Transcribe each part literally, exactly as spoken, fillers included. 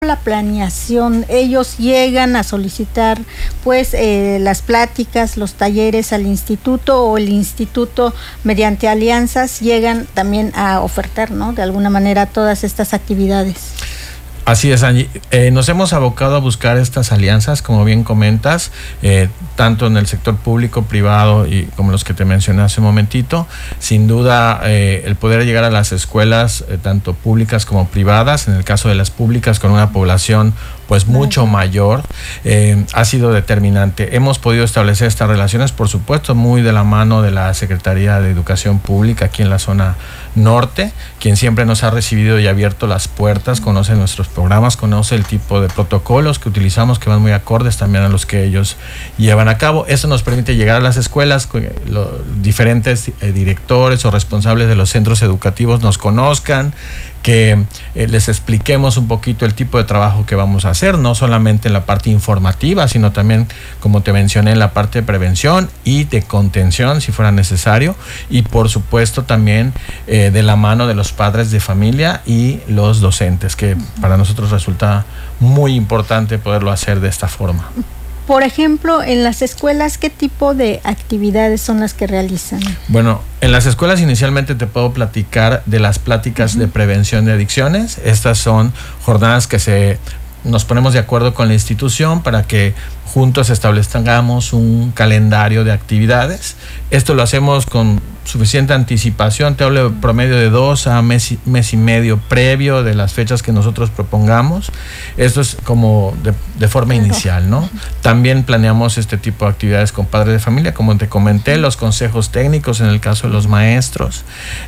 la planeación? Ellos llegan a solicitar pues eh, las pláticas, los talleres al instituto, o el instituto mediante alianzas llegan también a ofertar, ¿no?, de alguna manera todas estas actividades. Así es, Angie. Eh, nos hemos abocado a buscar estas alianzas, como bien comentas, eh, tanto en el sector público, privado y como los que te mencioné hace un momentito. Sin duda, eh, el poder llegar a las escuelas, eh, tanto públicas como privadas, en el caso de las públicas con una población pues mucho mayor, eh, ha sido determinante. Hemos podido establecer estas relaciones, por supuesto, muy de la mano de la Secretaría de Educación Pública aquí en la zona norte, quien siempre nos ha recibido y abierto las puertas, conoce nuestros programas, conoce el tipo de protocolos que utilizamos, que van muy acordes también a los que ellos llevan a cabo. Eso nos permite llegar a las escuelas, los diferentes eh, directores o responsables de los centros educativos nos conozcan, que eh, les expliquemos un poquito el tipo de trabajo que vamos a hacer, no solamente en la parte informativa, sino también, como te mencioné, en la parte de prevención y de contención, si fuera necesario, y por supuesto también eh, de la mano de los padres de familia y los docentes, que para nosotros resulta muy importante poderlo hacer de esta forma. Por ejemplo, en las escuelas, ¿qué tipo de actividades son las que realizan? Bueno, en las escuelas inicialmente te puedo platicar de las pláticas uh-huh. de prevención de adicciones. Estas son jornadas que se nos ponemos de acuerdo con la institución para que juntos establezcamos un calendario de actividades. Esto lo hacemos con suficiente anticipación, te hablo de promedio de dos a mes, mes y medio previo de las fechas que nosotros propongamos. Esto es como de, de forma inicial, ¿no? También planeamos este tipo de actividades con padres de familia, como te comenté, los consejos técnicos en el caso de los maestros,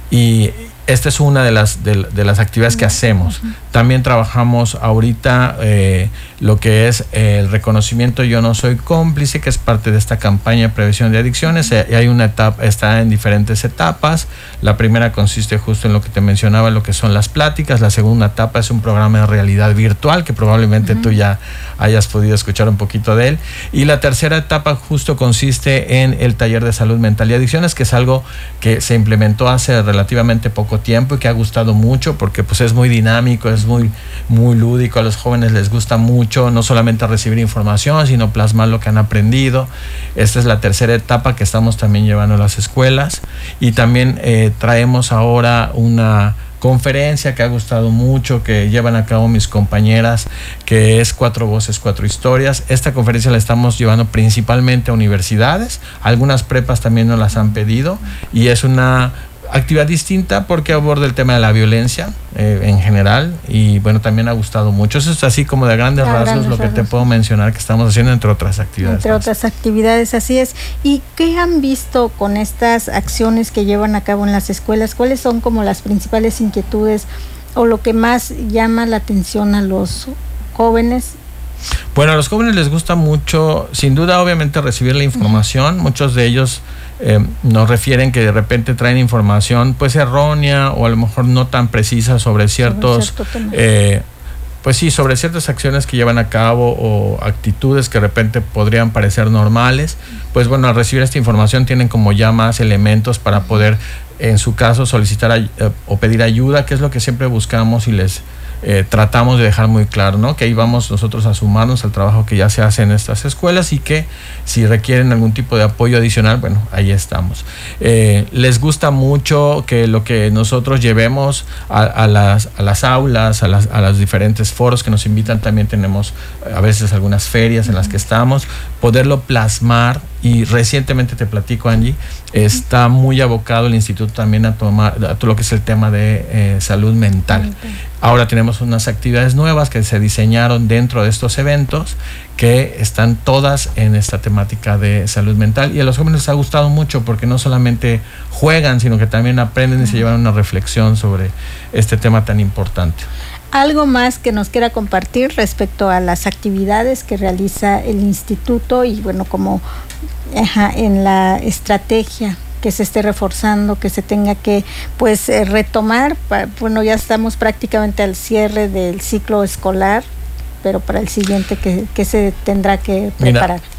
y esta es una de las, de, de las actividades que hacemos. También trabajamos ahorita eh, lo que es el reconocimiento Yo No Soy Cómplice, que es parte de esta campaña de prevención de adicciones. Y hay una etapa, está en diferentes etapas. La primera consiste justo en lo que te mencionaba, lo que son las pláticas. La segunda etapa es un programa de realidad virtual, que probablemente uh-huh. tú ya hayas podido escuchar un poquito de él. Y la tercera etapa justo consiste en el taller de salud mental y adicciones, que es algo que se implementó hace relativamente poco tiempo y que ha gustado mucho, porque pues es muy dinámico, es muy, muy lúdico. A los jóvenes les gusta mucho, no solamente recibir información, sino plasmar lo que han aprendido. Esta es la tercera etapa que estamos también llevando a las escuelas, y también eh, traemos ahora una conferencia que ha gustado mucho, que llevan a cabo mis compañeras, que es Cuatro Voces, Cuatro Historias. Esta conferencia la estamos llevando principalmente a universidades, algunas prepas también nos las han pedido, y es una actividad distinta porque aborda el tema de la violencia eh, en general, y bueno, también ha gustado mucho. Eso es así como de grandes rasgos grandes lo que rasgos. te puedo mencionar que estamos haciendo, entre otras actividades. Entre otras actividades, así es. ¿Y qué han visto con estas acciones que llevan a cabo en las escuelas? ¿Cuáles son como las principales inquietudes o lo que más llama la atención a los jóvenes? Bueno, a los jóvenes les gusta mucho, sin duda, obviamente, recibir la información. Uh-huh. Muchos de ellos Eh, nos refieren que de repente traen información pues errónea, o a lo mejor no tan precisa sobre ciertos sobre cierto eh, pues sí, sobre ciertas acciones que llevan a cabo o actitudes que de repente podrían parecer normales. Pues bueno, al recibir esta información tienen como ya más elementos para poder, en su caso, solicitar ay- eh, o pedir ayuda, que es lo que siempre buscamos y les Eh, tratamos de dejar muy claro, ¿no? Que ahí vamos nosotros a sumarnos al trabajo que ya se hace en estas escuelas, y que si requieren algún tipo de apoyo adicional, bueno, ahí estamos. Eh, les gusta mucho que lo que nosotros llevemos a, a, las, a las aulas, a, las, a los diferentes foros que nos invitan. También tenemos a veces algunas ferias en las que estamos, poderlo plasmar. Y recientemente, te platico, Angie, está muy abocado el instituto también a tomar a todo lo que es el tema de eh, salud mental. Okay. Ahora tenemos unas actividades nuevas que se diseñaron dentro de estos eventos, que están todas en esta temática de salud mental, y a los jóvenes les ha gustado mucho porque no solamente juegan, sino que también aprenden y se llevan una reflexión sobre este tema tan importante. ¿Algo más que nos quiera compartir respecto a las actividades que realiza el instituto y bueno, como ajá, en la estrategia que se esté reforzando, que se tenga que pues eh, retomar? Pa, bueno, ya estamos prácticamente al cierre del ciclo escolar, pero para el siguiente, ¿qué, qué se tendrá que preparar? Mira,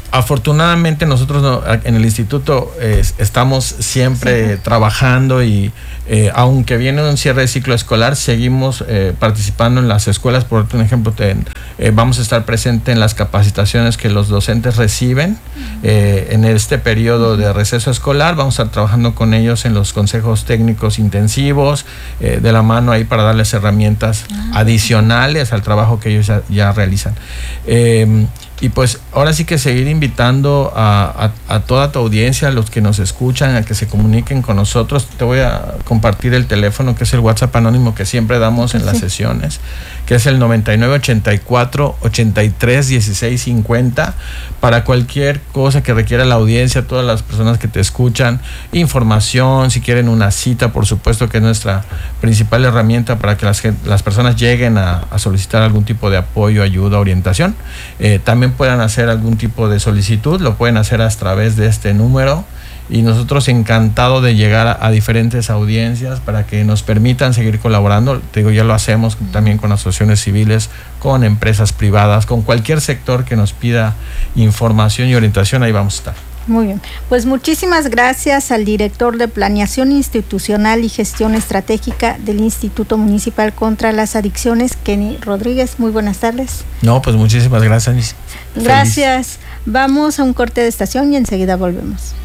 Afortunadamente nosotros no, en el instituto eh, estamos siempre sí. trabajando y eh, aunque viene un cierre de ciclo escolar, seguimos eh, participando en las escuelas. Por ejemplo, te, eh, vamos a estar presentes en las capacitaciones que los docentes reciben eh, en este periodo de receso escolar. Vamos a estar trabajando con ellos en los consejos técnicos intensivos, eh, de la mano ahí para darles herramientas ah, adicionales al trabajo que ellos ya, ya realizan. Eh, Y pues ahora sí que seguir invitando a, a, a toda tu audiencia, a los que nos escuchan, a que se comuniquen con nosotros. Te voy a compartir el teléfono, que es el WhatsApp anónimo que siempre damos en sí. las sesiones, que es el noventa y nueve ochenta y cuatro ochenta y tres dieciséis cincuenta. Para cualquier cosa que requiera la audiencia, todas las personas que te escuchan, información, si quieren una cita, por supuesto que es nuestra principal herramienta para que las, las personas lleguen a, a solicitar algún tipo de apoyo, ayuda, orientación. Eh, también puedan hacer algún tipo de solicitud, lo pueden hacer a través de este número y nosotros encantados de llegar a, a diferentes audiencias para que nos permitan seguir colaborando. Te digo, ya lo hacemos también con asociaciones civiles, con empresas privadas, con cualquier sector que nos pida información y orientación, ahí vamos a estar. Muy bien, pues muchísimas gracias al director de Planeación Institucional y Gestión Estratégica del Instituto Municipal contra las Adicciones, Kenny Rodríguez. Muy buenas tardes. No, pues muchísimas gracias. Gracias. Feliz. Vamos a un corte de estación y enseguida volvemos.